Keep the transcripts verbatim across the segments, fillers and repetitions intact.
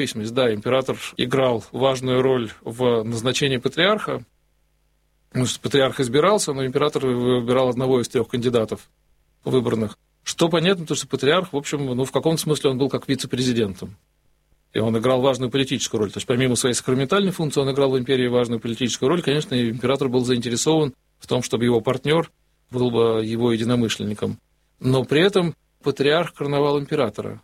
Да, император играл важную роль в назначении патриарха. Потому что патриарх избирался, но император выбирал одного из трех кандидатов выбранных. Что понятно, потому что патриарх, в общем, ну, в каком-то смысле он был как вице-президентом. И он играл важную политическую роль. То есть помимо своей сакраментальной функции, он играл в империи важную политическую роль. Конечно, император был заинтересован в том, чтобы его партнер был бы его единомышленником. Но при этом патриарх короновал императора.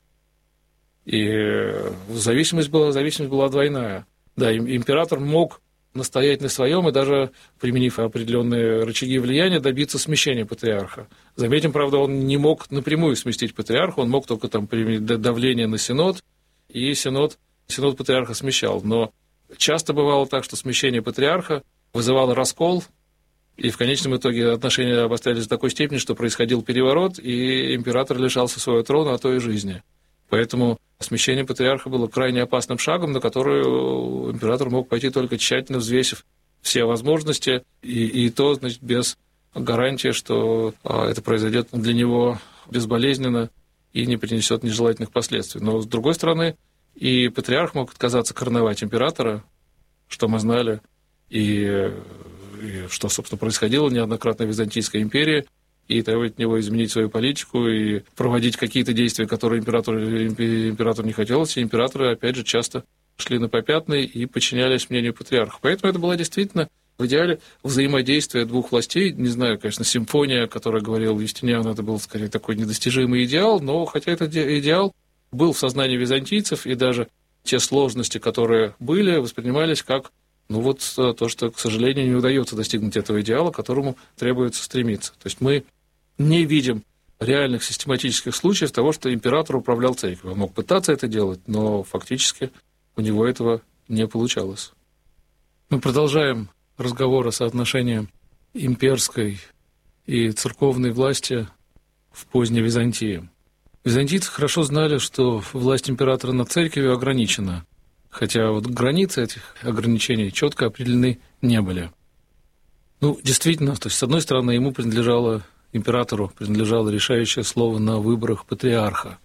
И зависимость была, зависимость была двойная. Да, император мог настоять на своем и даже, применив определенные рычаги влияния, добиться смещения патриарха. Заметим, правда, он не мог напрямую сместить патриарха, он мог только там применить давление на синод, и синод, синод патриарха смещал. Но часто бывало так, что смещение патриарха вызывало раскол, и в конечном итоге отношения обострялись до такой степени, что происходил переворот, и император лишался своего трона, а то и жизни. Поэтому смещение патриарха было крайне опасным шагом, на который император мог пойти только тщательно взвесив все возможности, и, и то, значит, без гарантии, что это произойдет для него безболезненно и не принесет нежелательных последствий. Но, с другой стороны, и патриарх мог отказаться короновать императора, что мы знали, и, и что, собственно, происходило неоднократно в Византийской империи, и требовать от него изменить свою политику и проводить какие-то действия, которые императору, императору не хотелось, и императоры, опять же, часто шли на попятные и подчинялись мнению патриарха. Поэтому это было действительно в идеале взаимодействие двух властей. Не знаю, конечно, симфония, о которой говорил Юстиниан, это был скорее такой недостижимый идеал, но хотя этот идеал был в сознании византийцев, и даже те сложности, которые были, воспринимались как ну вот то, что, к сожалению, не удается достигнуть этого идеала, к которому требуется стремиться. То есть мы не видим реальных систематических случаев того, что император управлял церковью. Он мог пытаться это делать, но фактически у него этого не получалось. Мы продолжаем разговор о соотношении имперской и церковной власти в поздней Византии. Византийцы хорошо знали, что власть императора над церковью ограничена, хотя вот границы этих ограничений четко определены не были. Ну, действительно, то есть, с одной стороны, ему принадлежало, императору принадлежало решающее слово на выборах патриарха.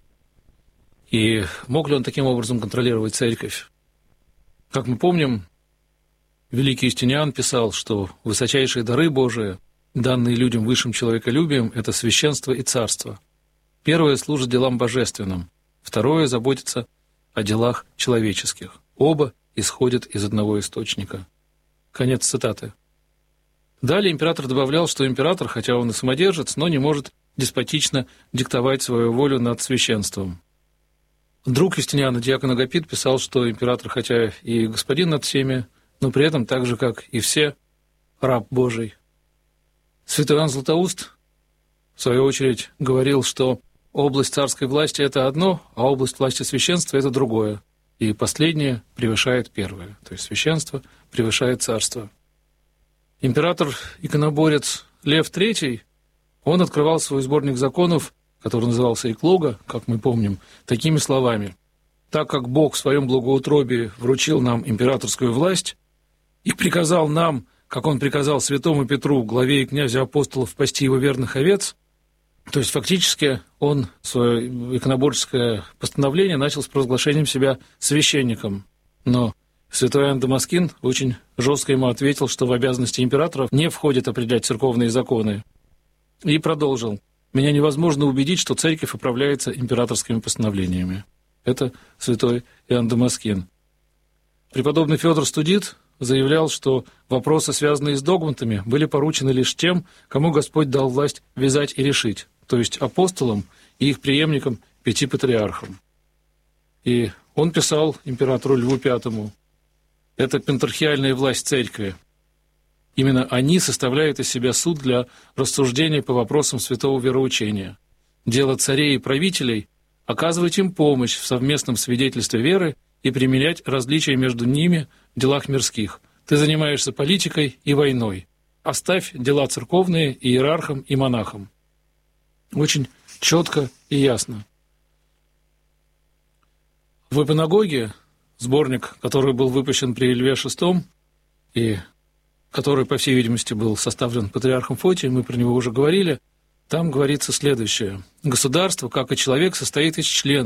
И мог ли он таким образом контролировать церковь? Как мы помним, великий Юстиниан писал, что высочайшие дары Божии, данные людям высшим человеколюбием, это священство и царство. Первое служит делам божественным, второе заботится о делах человеческих. Оба исходят из одного источника. Конец цитаты. Далее император добавлял, что император, хотя он и самодержец, но не может деспотично диктовать свою волю над священством. Друг Юстиниана, диакон Агапит, писал, что император, хотя и господин над всеми, но при этом так же, как и все, раб Божий. Святой Иоанн Златоуст, в свою очередь, говорил, что область царской власти – это одно, а область власти священства – это другое. И последнее превышает первое. То есть священство превышает царство. Император-иконоборец Лев третий, он открывал свой сборник законов, который назывался «Эклога», как мы помним, такими словами. «Так как Бог в своем благоутробии вручил нам императорскую власть и приказал нам, как Он приказал святому Петру, главе и князю апостолов, пасти его верных овец», то есть фактически он свое иконоборческое постановление начал с провозглашением себя священником. Но святой Иоанн Дамаскин очень жестко ему ответил, что в обязанности императоров не входит определять церковные законы. И продолжил. «Меня невозможно убедить, что церковь управляется императорскими постановлениями». Это святой Иоанн Дамаскин. Преподобный Фёдор Студит заявлял, что вопросы, связанные с догматами, были поручены лишь тем, кому Господь дал власть вязать и решить, то есть апостолам и их преемникам, пяти патриархам. И он писал императору Льву Пятому: «Это пентархиальная власть церкви. Именно они составляют из себя суд для рассуждения по вопросам святого вероучения. Дело царей и правителей – оказывать им помощь в совместном свидетельстве веры и примирять различия между ними в делах мирских. Ты занимаешься политикой и войной. Оставь дела церковные иерархам и монахам». Очень четко и ясно. В «Ипаногоге», сборник, который был выпущен при Льве шестом и который, по всей видимости, был составлен патриархом Фотием, мы про него уже говорили, там говорится следующее. «Государство, как и человек, состоит из членов,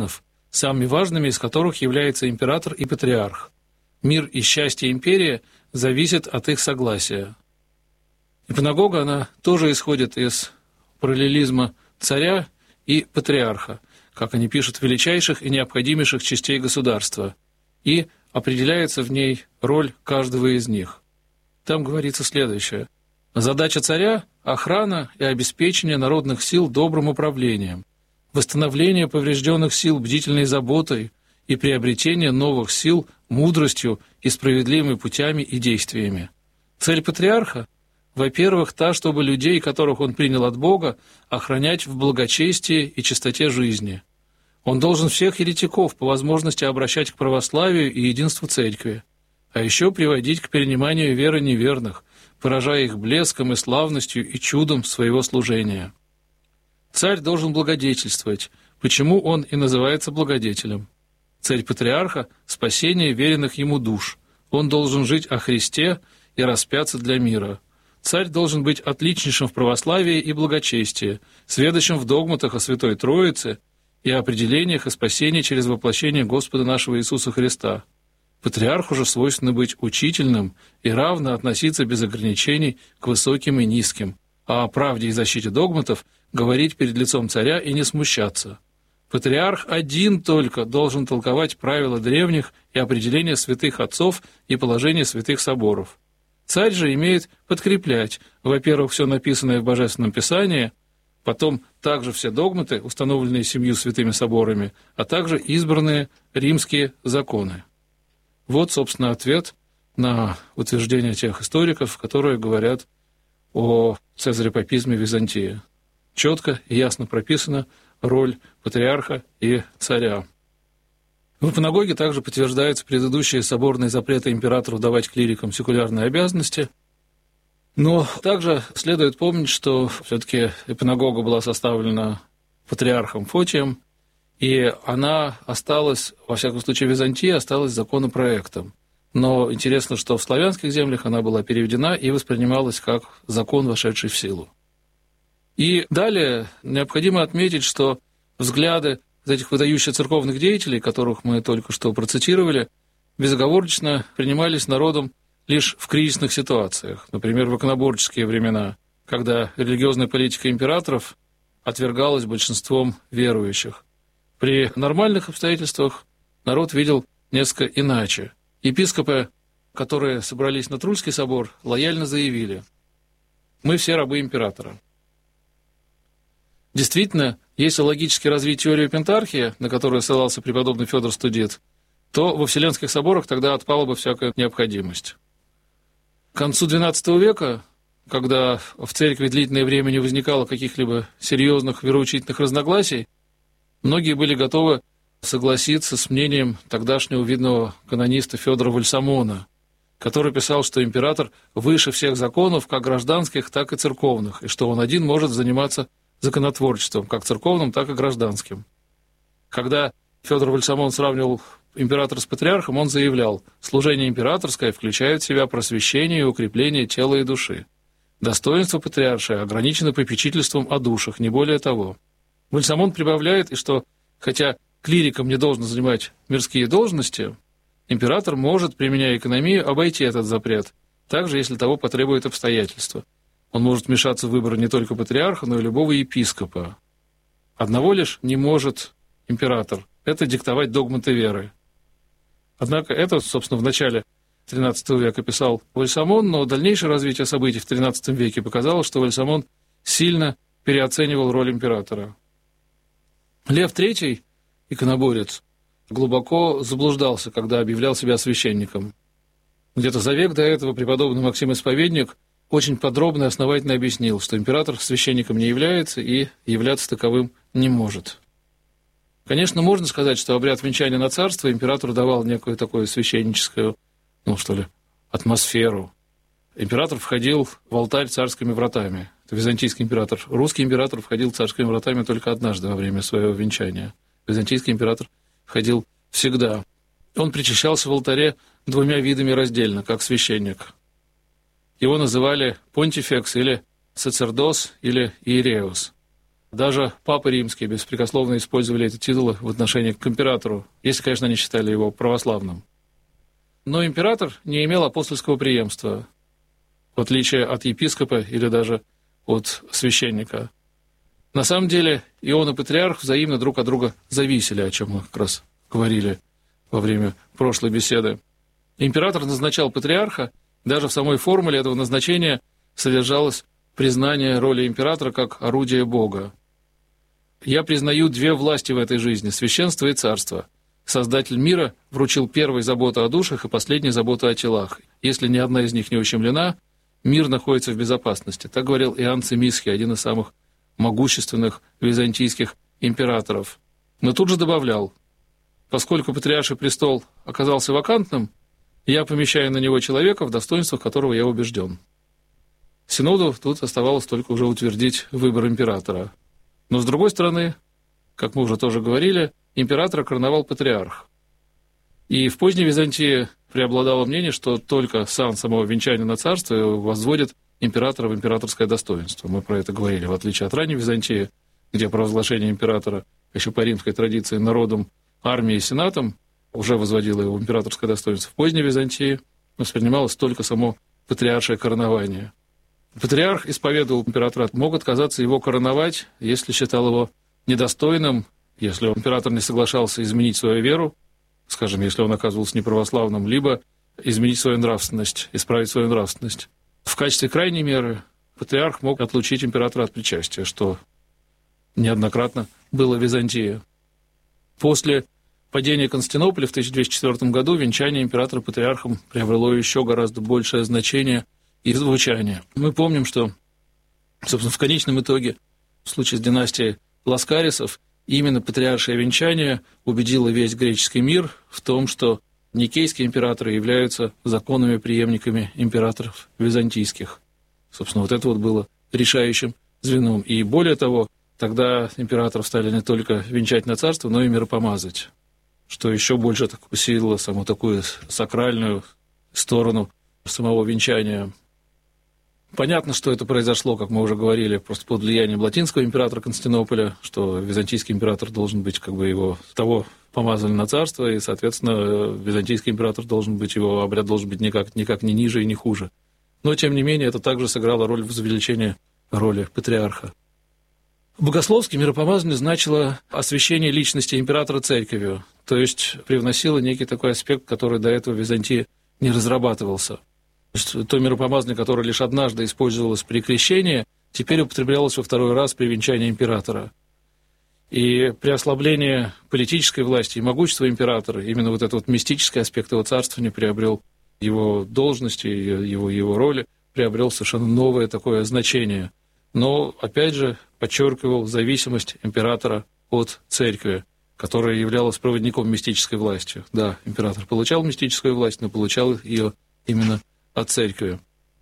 самыми важными из которых является император и патриарх. Мир и счастье империи зависят от их согласия. Иконогога, она тоже исходит из параллелизма царя и патриарха, как они пишут, величайших и необходимейших частей государства, и определяется в ней роль каждого из них. Там говорится следующее. Задача царя – охрана и обеспечение народных сил добрым управлением, восстановление поврежденных сил бдительной заботой и приобретение новых сил мудростью и справедливыми путями и действиями. Цель патриарха – во-первых, та, чтобы людей, которых он принял от Бога, охранять в благочестии и чистоте жизни. Он должен всех еретиков по возможности обращать к православию и единству церкви, а еще приводить к перениманию веры неверных, поражая их блеском и славностью и чудом своего служения. Царь должен благодетельствовать, почему он и называется благодетелем. Цель патриарха – спасение веренных ему душ. Он должен жить о Христе и распяться для мира. Царь должен быть отличнейшим в православии и благочестии, сведущим в догматах о Святой Троице и определениях о спасении через воплощение Господа нашего Иисуса Христа. Патриарху же свойственно быть учительным и равно относиться без ограничений к высоким и низким, а о правде и защите догматов говорить перед лицом царя и не смущаться. Патриарх один только должен толковать правила древних и определения святых отцов и положения святых соборов. Царь же имеет подкреплять, во-первых, все написанное в Божественном Писании, потом также все догматы, установленные семью святыми соборами, а также избранные римские законы. Вот, собственно, ответ на утверждение тех историков, которые говорят о цезаропапизме Византии. Четко и ясно прописана роль патриарха и царя. В Иконогоге также подтверждаются предыдущие соборные запреты императору давать клирикам секулярные обязанности. Но также следует помнить, что все-таки Иконогога была составлена патриархом Фотием, и она осталась, во всяком случае, в Византии осталась законопроектом. Но интересно, что в славянских землях она была переведена и воспринималась как закон, вошедший в силу. И далее необходимо отметить, что взгляды этих выдающихся церковных деятелей, которых мы только что процитировали, безоговорочно принимались народом лишь в кризисных ситуациях, например, в иконоборческие времена, когда религиозная политика императоров отвергалась большинством верующих. При нормальных обстоятельствах народ видел несколько иначе. Епископы, которые собрались на Трульский собор, лояльно заявили: «Мы все рабы императора». Действительно, если логически развить теорию пентархии, на которую ссылался преподобный Федор Студит, то во Вселенских соборах тогда отпала бы всякая необходимость. К концу двенадцатого века, когда в церкви длительное время не возникало каких-либо серьезных вероучительных разногласий, многие были готовы согласиться с мнением тогдашнего видного канониста Федора Вальсамона, который писал, что император выше всех законов, как гражданских, так и церковных, и что он один может заниматься законотворчеством, как церковным, так и гражданским. Когда Федор Вальсамон сравнивал императора с патриархом, он заявлял: служение императорское включает в себя просвещение и укрепление тела и души. Достоинство патриаршее ограничено попечительством о душах, не более того. Вальсамон прибавляет, и что, хотя клирикам не должно занимать мирские должности, император может, применяя экономию, обойти этот запрет, также, если того потребует обстоятельства. Он может вмешаться в выборы не только патриарха, но и любого епископа. Одного лишь не может император – это диктовать догматы веры. Однако это, собственно, в начале тринадцатого века писал Вальсамон, но дальнейшее развитие событий в тринадцатом веке показало, что Вальсамон сильно переоценивал роль императора. Лев третий, иконоборец, глубоко заблуждался, когда объявлял себя священником. Где-то за век до этого преподобный Максим Исповедник очень подробно и основательно объяснил, что император священником не является и являться таковым не может. Конечно, можно сказать, что обряд венчания на царство императору давал некую такую священническую, ну что ли, атмосферу. Император входил в алтарь царскими вратами. Это византийский император. Русский император входил царскими вратами только однажды во время своего венчания. Византийский император входил всегда. Он причащался в алтаре двумя видами раздельно, как священник. Его называли понтифекс или сацердос или иереус. Даже папы римские беспрекословно использовали эти титулы в отношении к императору, если, конечно, они считали его православным. Но император не имел апостольского преемства, в отличие от епископа или даже от священника. На самом деле и он, и патриарх взаимно друг от друга зависели, о чем мы как раз говорили во время прошлой беседы. Император назначал патриарха, даже в самой формуле этого назначения содержалось признание роли императора как орудия Бога. «Я признаю две власти в этой жизни – священство и царство. Создатель мира вручил первой заботу о душах и последней заботу о телах. Если ни одна из них не ущемлена, мир находится в безопасности». Так говорил Иоанн Цимисхий, один из самых могущественных византийских императоров. Но тут же добавлял: поскольку патриарший престол оказался вакантным, я помещаю на него человека, в достоинствах которого я убежден. Синоду тут оставалось только уже утвердить выбор императора. Но, с другой стороны, как мы уже тоже говорили, императора короновал патриарх. И в поздней Византии преобладало мнение, что только сан самого венчания на царство возводит императора в императорское достоинство. Мы про это говорили, в отличие от ранней Византии, где провозглашение императора еще по римской традиции народом, армией и сенатом уже возводило его в императорское достоинство. В поздней Византии воспринималось только само патриаршее коронование. Патриарх исповедовал императора, мог отказаться его короновать, если считал его недостойным, если император не соглашался изменить свою веру, скажем, если он оказывался неправославным, либо изменить свою нравственность, исправить свою нравственность. В качестве крайней меры патриарх мог отлучить императора от причастия, что неоднократно было в Византии. После падения Константинополя в тысяча двести четвёртом году венчание императора патриархом приобрело еще гораздо большее значение и звучание. Мы помним, что, собственно, в конечном итоге, в случае с династией Ласкарисов, именно патриаршее венчание убедило весь греческий мир в том, что никейские императоры являются законными преемниками императоров византийских. Собственно, вот это вот было решающим звеном. И более того, тогда императоров стали не только венчать на царство, но и миропомазать, что еще больше так усилило саму такую сакральную сторону самого венчания. Понятно, что это произошло, как мы уже говорили, просто под влиянием латинского императора Константинополя, что византийский император должен быть, как бы его того помазали на царство, и, соответственно, византийский император должен быть, его обряд должен быть никак, никак не ниже и не хуже. Но, тем не менее, это также сыграло роль в возвеличении роли патриарха. Богословски миропомазание значило освящение личности императора церковью, то есть привносило некий такой аспект, который до этого в Византии не разрабатывался. То есть то миропомазание, которое лишь однажды использовалось при крещении, теперь употреблялось во второй раз при венчании императора. И при ослаблении политической власти и могущества императора именно вот этот вот мистический аспект его царствования приобрел его должности, его, его роли, приобрел совершенно новое такое значение. Но, опять же, подчеркивал зависимость императора от церкви, которая являлась проводником мистической власти. Да, император получал мистическую власть, но получал ее именно от церкви.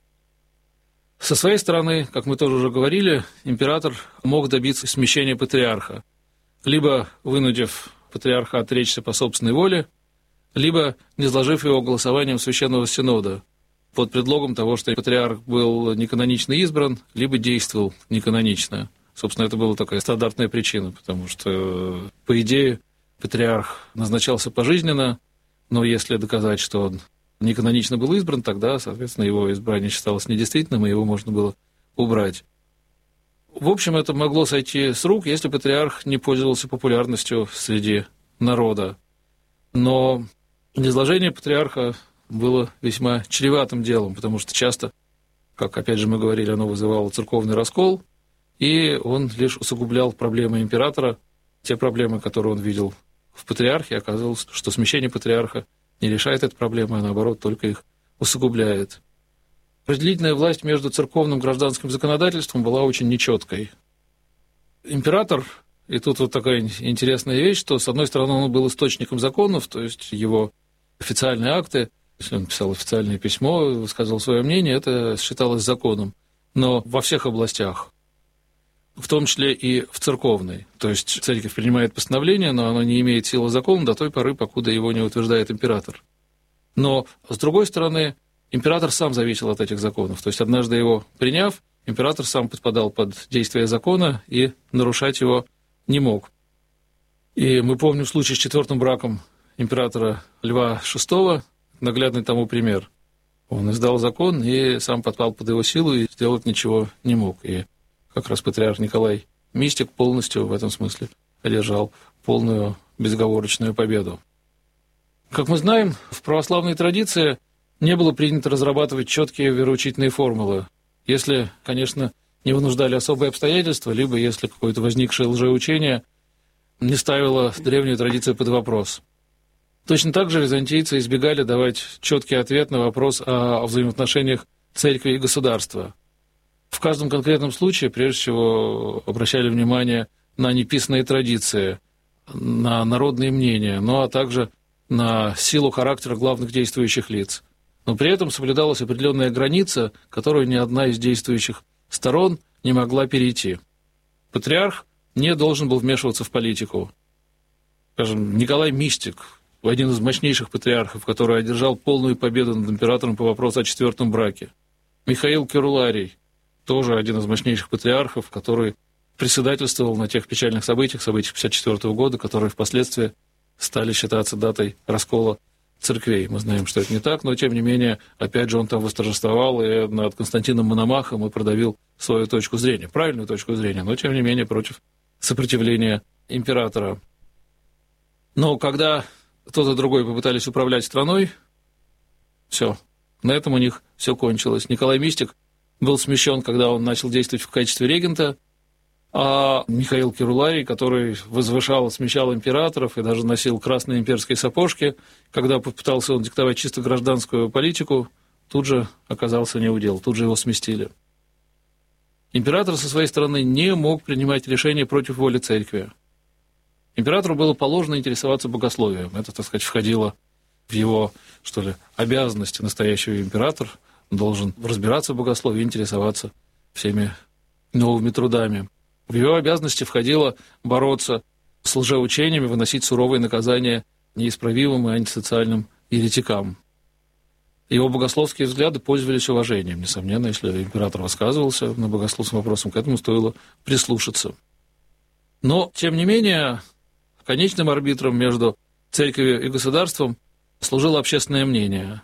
Со своей стороны, как мы тоже уже говорили, император мог добиться смещения патриарха, либо вынудив патриарха отречься по собственной воле, либо низложив его голосованием Священного Синода под предлогом того, что патриарх был неканонично избран, либо действовал неканонично. Собственно, это была такая стандартная причина, потому что, по идее, патриарх назначался пожизненно, но если доказать, что он неканонично был избран, тогда, соответственно, его избрание считалось недействительным, и его можно было убрать. В общем, это могло сойти с рук, если патриарх не пользовался популярностью среди народа. Но низложение патриарха было весьма чреватым делом, потому что часто, как опять же мы говорили, оно вызывало церковный раскол, и он лишь усугублял проблемы императора. Те проблемы, которые он видел в патриархе, оказалось, что смещение патриарха не решает эти проблемы, а наоборот только их усугубляет. Разделительная власть между церковным и гражданским законодательством была очень нечеткой. Император, и тут вот такая интересная вещь, что, с одной стороны, он был источником законов, то есть его официальные акты, если он писал официальное письмо, высказывал свое мнение, это считалось законом. Но во всех областях, в том числе и в церковной. То есть церковь принимает постановление, но оно не имеет силы закона до той поры, покуда его не утверждает император. Но, с другой стороны, император сам зависел от этих законов. То есть однажды его приняв, император сам подпадал под действие закона и нарушать его не мог. И мы помним случай с четвертым браком императора Льва шестого, наглядный тому пример. Он издал закон и сам подпал под его силу и сделать ничего не мог. И как раз патриарх Николай Мистик полностью в этом смысле одержал полную безоговорочную победу. Как мы знаем, в православной традиции не было принято разрабатывать четкие вероучительные формулы, если, конечно, не вынуждали особые обстоятельства, либо если какое-то возникшее лжеучение не ставило древнюю традицию под вопрос. Точно так же византийцы избегали давать четкий ответ на вопрос о взаимоотношениях церкви и государства. В каждом конкретном случае, прежде всего, обращали внимание на неписанные традиции, на народные мнения, ну а также на силу характера главных действующих лиц. Но при этом соблюдалась определенная граница, которую ни одна из действующих сторон не могла перейти. Патриарх не должен был вмешиваться в политику. Скажем, Николай Мистик, один из мощнейших патриархов, который одержал полную победу над императором по вопросу о четвертом браке. Михаил Керуларий, тоже один из мощнейших патриархов, который председательствовал на тех печальных событиях, событиях пятьдесят четвёртого года, которые впоследствии стали считаться датой раскола церквей. Мы знаем, что это не так, но тем не менее, опять же, он там восторжествовал и над Константином Мономахом и продавил свою точку зрения, правильную точку зрения, но тем не менее против сопротивления императора. Но когда тот и другой попытались управлять страной, все, на этом у них все кончилось. Николай Мистик был смещен, когда он начал действовать в качестве регента, а Михаил Керуларий, который возвышал, смещал императоров и даже носил красные имперские сапожки, когда попытался он диктовать чисто гражданскую политику, тут же оказался неудел, тут же его сместили. Император со своей стороны не мог принимать решения против воли церкви. Императору было положено интересоваться богословием. Это, так сказать, входило в его, что ли, обязанности. Настоящий император должен разбираться в богословии и интересоваться всеми новыми трудами. В его обязанности входило бороться с лжеучениями, выносить суровые наказания неисправимым и антисоциальным еретикам. Его богословские взгляды пользовались уважением. Несомненно, если император высказывался на богословском вопросом, к этому стоило прислушаться. Но, тем не менее, конечным арбитром между церковью и государством служило общественное мнение.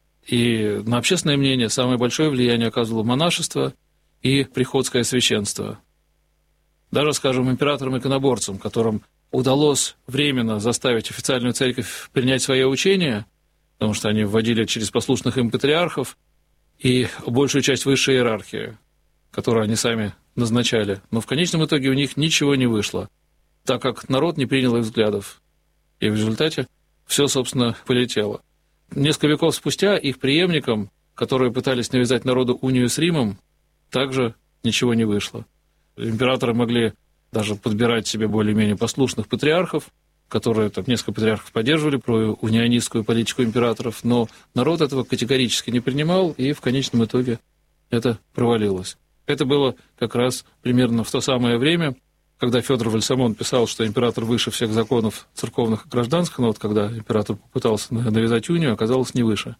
И на общественное мнение самое большое влияние оказывало монашество и приходское священство. Даже, скажем, императорам-иконоборцам, которым удалось временно заставить официальную церковь принять свое учение, потому что они вводили через послушных им патриархов и большую часть высшей иерархии, которую они сами назначали. Но в конечном итоге у них ничего не вышло, так как народ не принял их взглядов. И в результате все, собственно, полетело. Несколько веков спустя их преемникам, которые пытались навязать народу унию с Римом, также ничего не вышло. Императоры могли даже подбирать себе более-менее послушных патриархов, которые, там, несколько патриархов поддерживали про унионистскую политику императоров, но народ этого категорически не принимал, и в конечном итоге это провалилось. Это было как раз примерно в то самое время, когда Фёдор Вальсамон писал, что император выше всех законов церковных и гражданских, но вот когда император попытался навязать унию, оказалось не выше.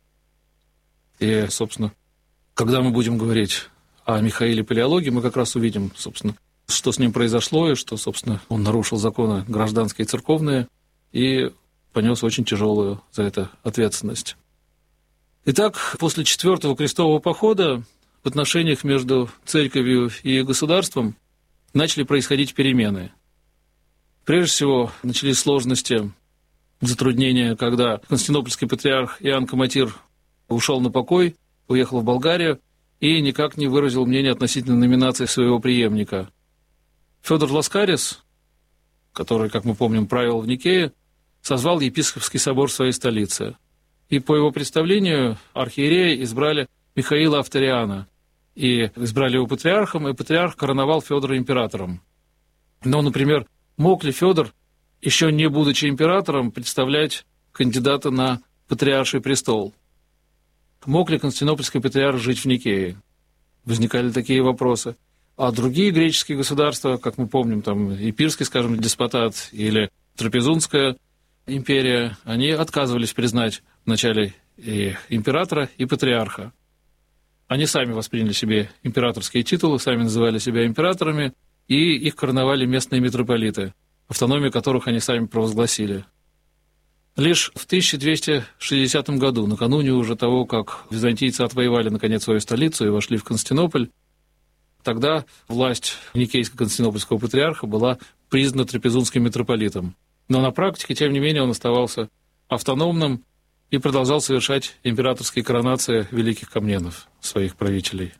И, собственно, когда мы будем говорить о Михаиле Палеологе, мы как раз увидим, собственно, что с ним произошло, и что, собственно, он нарушил законы гражданские и церковные, и понес очень тяжелую за это ответственность. Итак, после четвертого крестового похода в отношениях между церковью и государством начали происходить перемены. Прежде всего, начались сложности, затруднения, когда константинопольский патриарх Иоанн Каматир ушел на покой, уехал в Болгарию и никак не выразил мнения относительно номинации своего преемника. Фёдор Ласкарис, который, как мы помним, правил в Никее, созвал епископский собор в своей столице. И по его представлению архиереи избрали Михаила Авториана, и избрали его патриархом, и патриарх короновал Фёдора императором. Но, например, мог ли Фёдор, еще не будучи императором, представлять кандидата на патриарший престол? Мог ли константинопольский патриарх жить в Никее? Возникали такие вопросы. А другие греческие государства, как мы помним, там Епирский, скажем, деспотат или Трапезунская империя, они отказывались признать вначале и императора, и патриарха. Они сами восприняли себе императорские титулы, сами называли себя императорами, и их короновали местные митрополиты, автономию которых они сами провозгласили. Лишь в тысяча двести шестидесятом году, накануне уже того, как византийцы отвоевали наконец свою столицу и вошли в Константинополь, тогда власть Никейско-Константинопольского патриарха была признана трапезунским митрополитом. Но на практике, тем не менее, он оставался автономным и продолжал совершать императорские коронации великих комненов, своих правителей.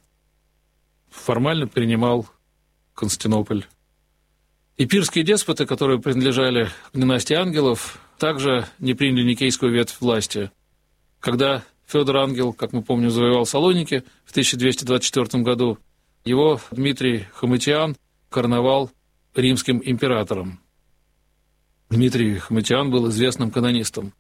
Формально принимал Константинополь. Эпирские деспоты, которые принадлежали к династии ангелов, также не приняли никейскую ветвь власти. Когда Фёдор Ангел, как мы помним, завоевал Салоники в тысяча двести двадцать четвёртом году, его Дмитрий Хомытиан короновал римским императором. Дмитрий Хомытиан был известным канонистом.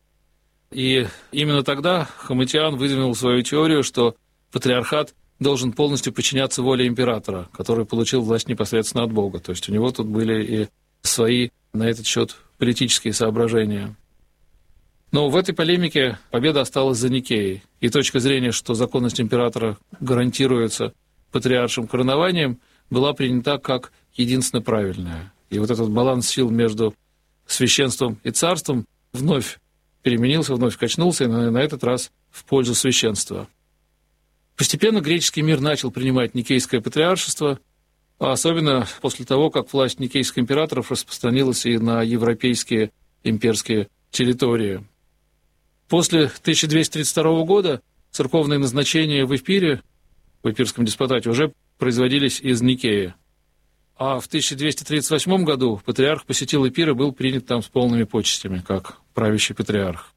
И именно тогда Хомытиан выдвинул свою теорию, что патриархат должен полностью подчиняться воле императора, который получил власть непосредственно от Бога. То есть у него тут были и свои на этот счет политические соображения. Но в этой полемике победа осталась за Никеей. И точка зрения, что законность императора гарантируется патриаршим коронованием, была принята как единственно правильная. И вот этот баланс сил между священством и царством вновь переменился, вновь качнулся, и на этот раз в пользу священства. Постепенно греческий мир начал принимать никейское патриаршество, а особенно после того, как власть никейских императоров распространилась и на европейские имперские территории. После тысяча двести тридцать второго года церковные назначения в Эпире, в Эпирском деспотате, уже производились из Никеи. А в тысяча двести тридцать восьмом году патриарх посетил Эпир и был принят там с полными почестями, как правящий патриарх.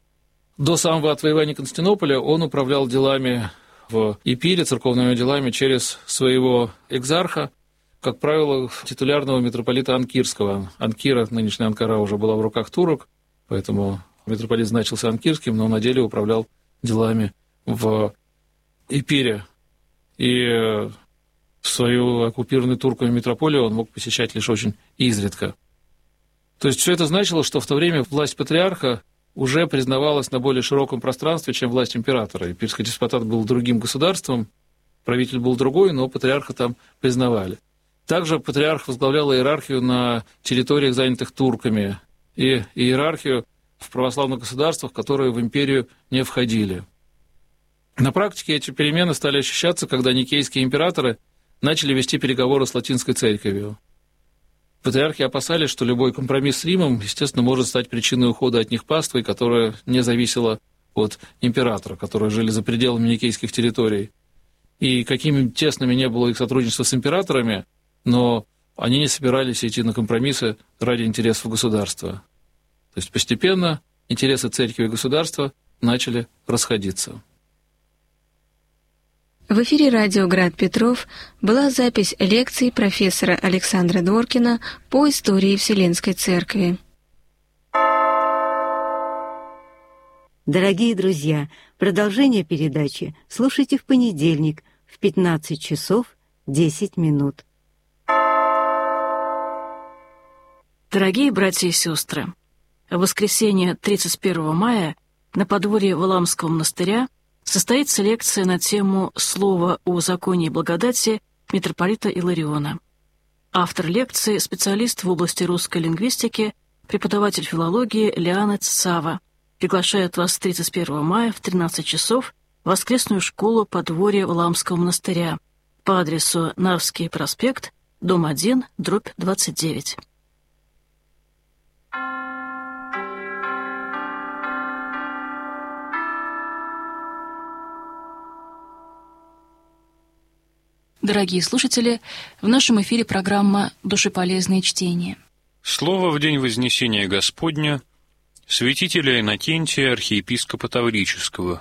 До самого отвоевания Константинополя он управлял делами в Эпире, церковными делами, через своего экзарха, как правило, титулярного митрополита Анкирского. Анкира, нынешняя Анкара, уже была в руках турок, поэтому митрополит значился Анкирским, но на деле управлял делами в Эпире. И свою оккупированную турками митрополию он мог посещать лишь очень изредка. То есть все это значило, что в то время власть патриарха уже признавалась на более широком пространстве, чем власть императора. Эпирский деспотат был другим государством, правитель был другой, но патриарха там признавали. Также патриарх возглавлял иерархию на территориях, занятых турками, и иерархию в православных государствах, которые в империю не входили. На практике эти перемены стали ощущаться, когда никейские императоры начали вести переговоры с латинской церковью. Патриархи опасались, что любой компромисс с Римом, естественно, может стать причиной ухода от них паствой, которая не зависела от императора, которые жили за пределами никейских территорий. И какими тесными не было их сотрудничество с императорами, но они не собирались идти на компромиссы ради интересов государства. То есть постепенно интересы церкви и государства начали расходиться. В эфире радио «Град Петров» была запись лекций профессора Александра Дворкина по истории Вселенской Церкви. Дорогие друзья, продолжение передачи слушайте в понедельник в пятнадцать часов десять минут. Дорогие братья и сестры, в воскресенье тридцать первого мая на подворье Валаамского монастыря состоится лекция на тему «Слово о законе и благодати» митрополита Илариона. Автор лекции – специалист в области русской лингвистики, преподаватель филологии Лиана Цава. Приглашает вас тридцать первого мая в тринадцать часов в воскресную школу подворья Валаамского монастыря по адресу Нарвский проспект, дом один, дробь двадцать девять. Дорогие слушатели, в нашем эфире программа «Душеполезные чтения». Слово в день Вознесения Господня святителя Иннокентия, архиепископа Таврического.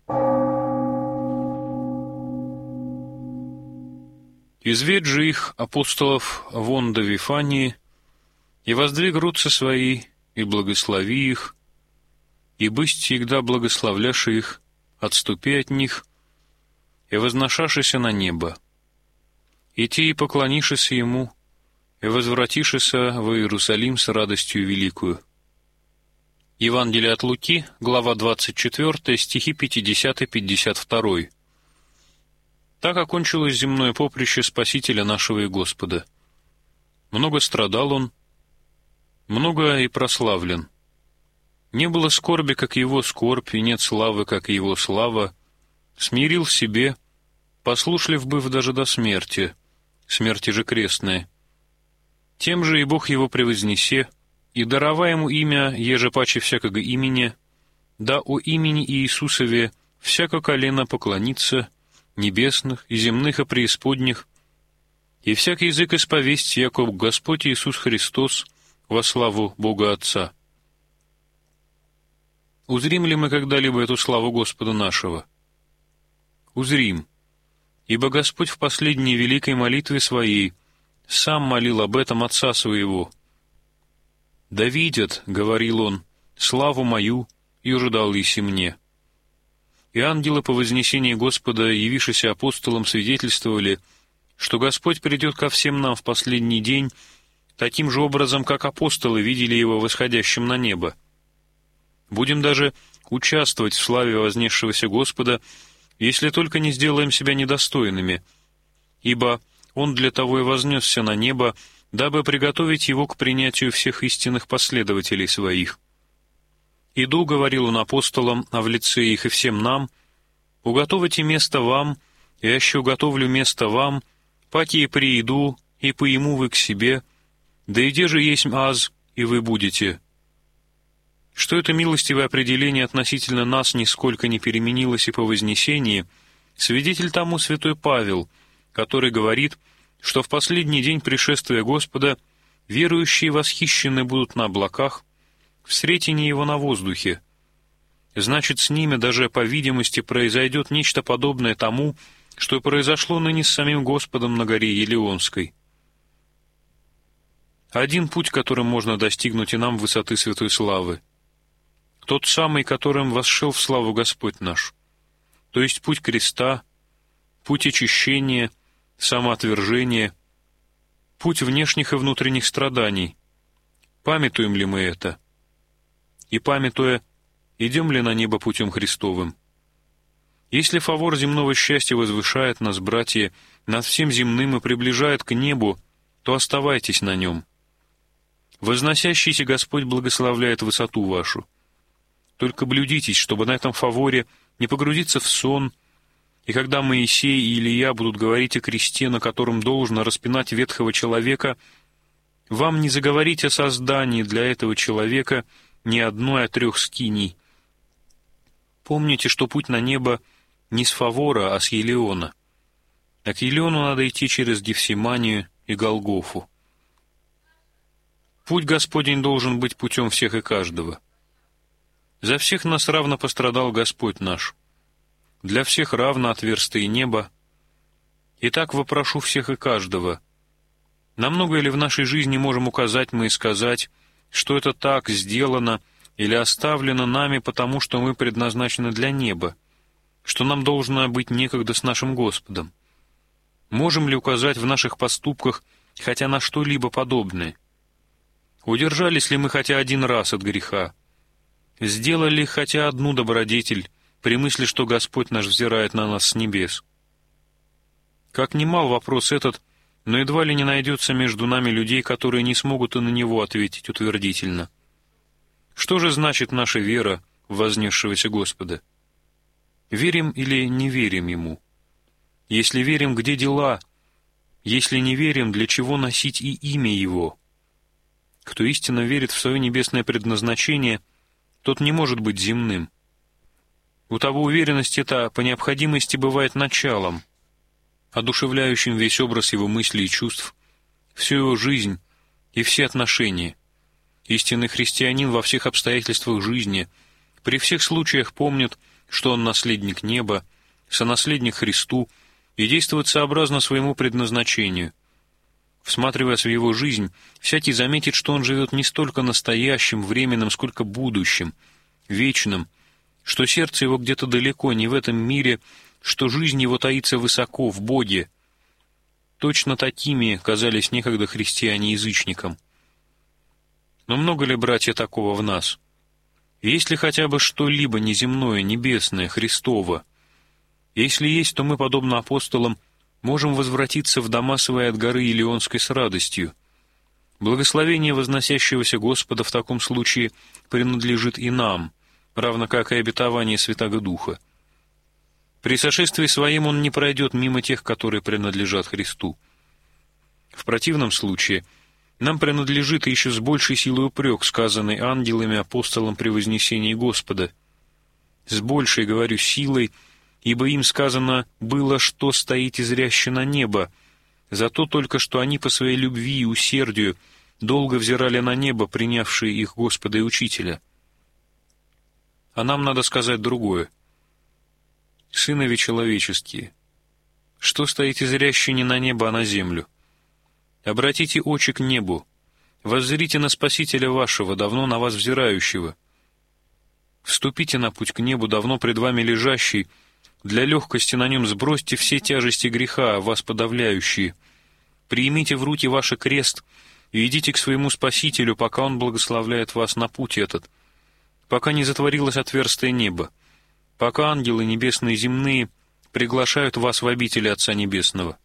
«Изведь же их, апостолов, вон до Вифании, и воздвиг руцы свои, и благослови их, и бысть всегда благословляши их, отступи от них, и возношашися на небо. И те и поклонишися ему, и возвратишися в Иерусалим с радостью великую». Евангелие от Луки, глава двадцать четвёртая, стихи пятьдесят и пятьдесят два. Так окончилось земное поприще Спасителя нашего и Господа. Много страдал Он, много и прославлен. Не было скорби, как Его скорбь, и нет славы, как Его слава. Смирил в себе, послушлив быв даже до смерти, смерти же крестной. Тем же и Бог Его превознесе, и дарова Ему имя, еже паче всякого имени, да о имени Иисусове всяко колено поклонится, небесных и земных и преисподних, и всякий язык исповесть, якоб Господь Иисус Христос во славу Бога Отца. Узрим ли мы когда-либо эту славу Господа нашего? Узрим, ибо Господь в последней великой молитве Своей сам молил об этом Отца Своего. «Да видят, — говорил Он, — славу мою, и ожидал еси мне». И ангелы по вознесении Господа, явившиеся апостолам, свидетельствовали, что Господь придет ко всем нам в последний день таким же образом, как апостолы видели Его восходящим на небо. Будем даже участвовать в славе вознесшегося Господа, если только не сделаем себя недостойными, ибо Он для того и вознесся на небо, дабы приготовить Его к принятию всех истинных последователей Своих. «Иду, — говорил Он апостолам, а в лице их и всем нам, — уготовите место вам, и еще уготовлю место вам, паки и прииду, и поиму вы к себе, да и где же есть аз, и вы будете». Что это милостивое определение относительно нас нисколько не переменилось и по вознесении, свидетель тому святой Павел, который говорит, что в последний день пришествия Господа верующие восхищены будут на облаках, в сретении Его на воздухе. Значит, с ними даже по видимости произойдет нечто подобное тому, что произошло ныне с самим Господом на горе Елеонской. Один путь, которым можно достигнуть и нам высоты святой славы, тот самый, которым восшел в славу Господь наш, то есть путь креста, путь очищения, самоотвержения, путь внешних и внутренних страданий. Памятуем ли мы это? И памятуя, идем ли на небо путем Христовым? Если фавор земного счастья возвышает нас, братья, над всем земным и приближает к небу, то оставайтесь на нем. Возносящийся Господь благословляет высоту вашу. Только блюдитесь, чтобы на этом фаворе не погрузиться в сон, и когда Моисей и Илия будут говорить о кресте, на котором должно распинать ветхого человека, вам не заговорить о создании для этого человека ни одной, а трех скиней. Помните, что путь на небо не с Фавора, а с Елеона. А к Елеону надо идти через Гефсиманию и Голгофу. Путь Господень должен быть путем всех и каждого. За всех нас равно пострадал Господь наш. Для всех равно отверстие небо. Итак, вопрошу всех и каждого, на многое ли в нашей жизни можем указать мы и сказать, что это так сделано или оставлено нами, потому что мы предназначены для неба, что нам должно быть некогда с нашим Господом? Можем ли указать в наших поступках хотя на что-либо подобное? Удержались ли мы хотя один раз от греха? Сделали хотя одну добродетель при мысли, что Господь наш взирает на нас с небес? Как немал вопрос этот, но едва ли не найдется между нами людей, которые не смогут и на него ответить утвердительно. Что же значит наша вера в вознесшегося Господа? Верим или не верим Ему? Если верим, где дела? Если не верим, для чего носить и имя Его? Кто истинно верит в свое небесное предназначение, тот не может быть земным. У того уверенность эта по необходимости бывает началом, одушевляющим весь образ его мыслей и чувств, всю его жизнь и все отношения. Истинный христианин во всех обстоятельствах жизни, при всех случаях помнит, что он наследник неба, сонаследник Христу и действует сообразно своему предназначению. Всматриваясь в его жизнь, всякий заметит, что он живет не столько настоящим, временным, сколько будущим, вечным, что сердце его где-то далеко, не в этом мире, что жизнь его таится высоко, в Боге. Точно такими казались некогда христиане-язычникам. Но много ли, братья, такого в нас? Есть ли хотя бы что-либо неземное, небесное, Христово? Если есть, то мы, подобно апостолам, можем возвратиться в дома свои от горы Илионской с радостью. Благословение возносящегося Господа в таком случае принадлежит и нам, равно как и обетование Святаго Духа. При сошествии Своем Он не пройдет мимо тех, которые принадлежат Христу. В противном случае нам принадлежит и еще с большей силой упрек, сказанный ангелами апостолам при вознесении Господа. С большей, говорю, силой, ибо им сказано было, что стоите зряще на небо, за то только, что они по своей любви и усердию долго взирали на небо, принявшие их Господа и Учителя. А нам надо сказать другое. Сынови человеческие, что стоите зряще не на небо, а на землю? Обратите очи к небу, воззрите на Спасителя вашего, давно на вас взирающего. Вступите на путь к небу, давно пред вами лежащий, для легкости на нем сбросьте все тяжести греха, вас подавляющие. Приимите в руки ваш крест и идите к своему Спасителю, пока Он благословляет вас на путь этот, пока не затворилось отверстие неба, пока ангелы небесные и земные приглашают вас в обители Отца Небесного.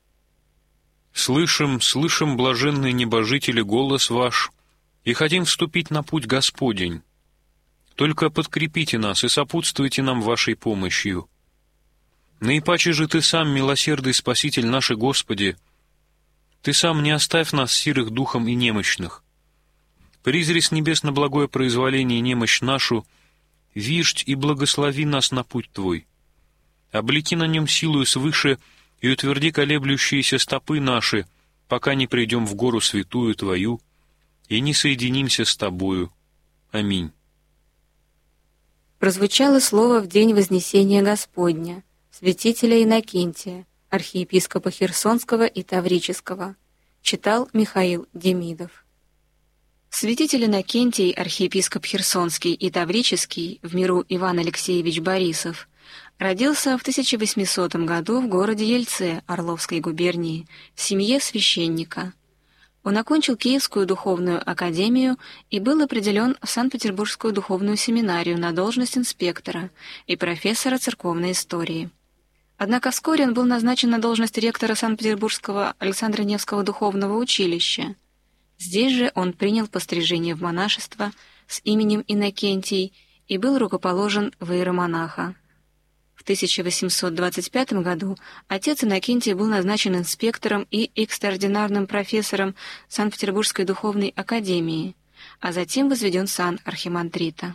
Слышим, слышим, блаженные небожители, голос ваш, и хотим вступить на путь Господень. Только подкрепите нас и сопутствуйте нам вашей помощью. Наипаче же Ты сам, милосердный Спаситель наш Господи, Ты сам не оставь нас сирых духом и немощных. Призри с небес на благое произволение и немощь нашу, виждь и благослови нас на путь Твой. Облеки на нем силою свыше и утверди колеблющиеся стопы наши, пока не придем в гору святую Твою и не соединимся с Тобою. Аминь. Прозвучало слово в день Вознесения Господня, святителя Иннокентия, архиепископа Херсонского и Таврического. Читал Михаил Демидов. Святитель Иннокентий, архиепископ Херсонский и Таврический, в миру Иван Алексеевич Борисов, родился в тысяча восьмисотом году в городе Ельце Орловской губернии в семье священника. Он окончил Киевскую духовную академию и был определен в Санкт-Петербургскую духовную семинарию на должность инспектора и профессора церковной истории. Однако вскоре он был назначен на должность ректора Санкт-Петербургского Александра Невского духовного училища. Здесь же он принял пострижение в монашество с именем Иннокентий и был рукоположен в иеромонаха. В тысяча восемьсот двадцать пятом году отец Иннокентий был назначен инспектором и экстраординарным профессором Санкт-Петербургской духовной академии, а затем возведен в сан архимандрита.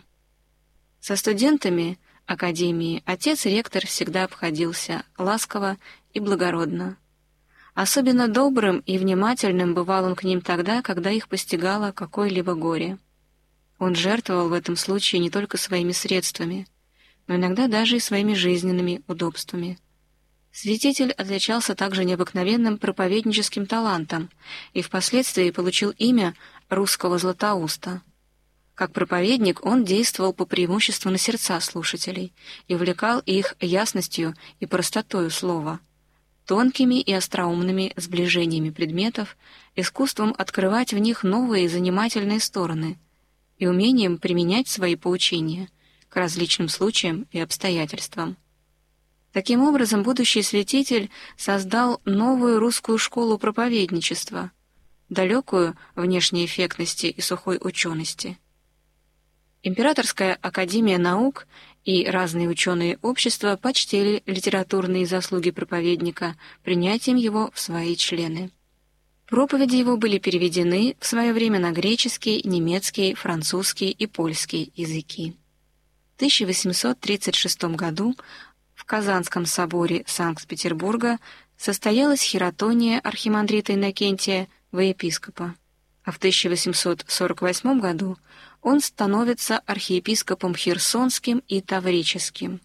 Со студентами академии отец-ректор всегда обходился ласково и благородно. Особенно добрым и внимательным бывал он к ним тогда, когда их постигало какое-либо горе. Он жертвовал в этом случае не только своими средствами, но иногда даже и своими жизненными удобствами. Святитель отличался также необыкновенным проповедническим талантом и впоследствии получил имя русского Златоуста. Как проповедник он действовал по преимуществу на сердца слушателей и увлекал их ясностью и простотою слова, тонкими и остроумными сближениями предметов, искусством открывать в них новые занимательные стороны и умением применять свои поучения к различным случаям и обстоятельствам. Таким образом, будущий святитель создал новую русскую школу проповедничества, далекую внешней эффектности и сухой учености. Императорская академия наук и разные ученые общества почтили литературные заслуги проповедника принятием его в свои члены. Проповеди его были переведены в свое время на греческий, немецкий, французский и польский языки. В тысяча восемьсот тридцать шестом году в Казанском соборе Санкт-Петербурга состоялась хиротония архимандрита Иннокентия во епископа, а в тысяча восемьсот сорок восьмом году он становится архиепископом Херсонским и Таврическим.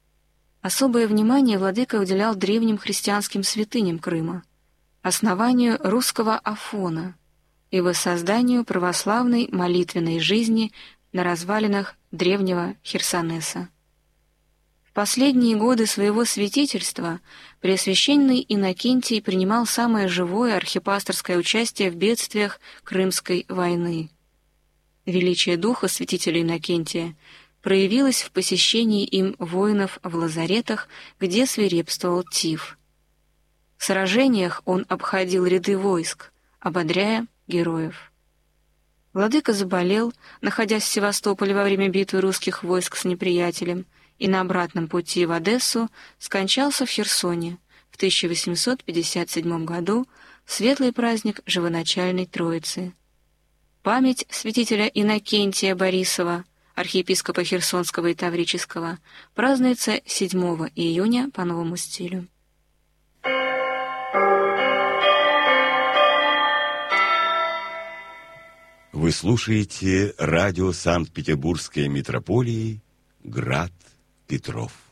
Особое внимание владыка уделял древним христианским святыням Крыма, основанию русского Афона и воссозданию православной молитвенной жизни на развалинах древнего Херсонеса. В последние годы своего святительства Преосвященный Иннокентий принимал самое живое архипасторское участие в бедствиях Крымской войны. Величие духа святителя Иннокентия проявилось в посещении им воинов в лазаретах, где свирепствовал тиф. В сражениях он обходил ряды войск, ободряя героев. Владыка заболел, находясь в Севастополе во время битвы русских войск с неприятелем, и на обратном пути в Одессу скончался в Херсоне в тысяча восемьсот пятьдесят седьмом году в светлый праздник Живоначальной Троицы. Память святителя Иннокентия Борисова, архиепископа Херсонского и Таврического, празднуется седьмого июня по новому стилю. Вы слушаете радио Санкт-Петербургской митрополии «Град Петров».